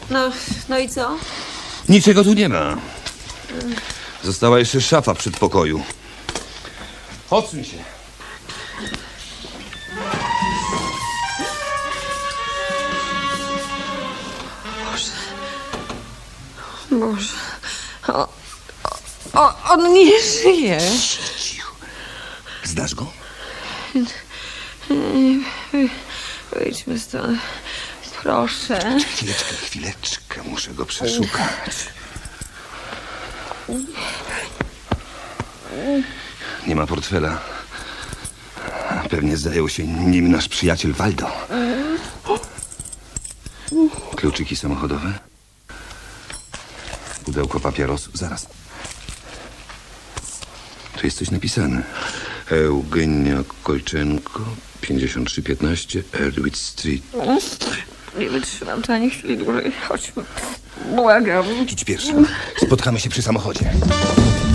No i co? Niczego tu nie ma. Została jeszcze szafa w przedpokoju. Odsuń się. Boże. On nie żyje. Cicho. Znasz go? Wyjdźmy stąd. Proszę. Chwileczkę. Muszę go przeszukać. Nie ma portfela. Pewnie zajął się nim nasz przyjaciel Waldo. Kluczyki samochodowe. Pudełko papierosów. Zaraz. Tu jest coś napisane. Eugenia Kolczenko, 5315 Erdwich Street. Nie wytrzymam to ani chwili dłużej. Chodźmy. Błagam. Idź pierwsza. Spotkamy się przy samochodzie.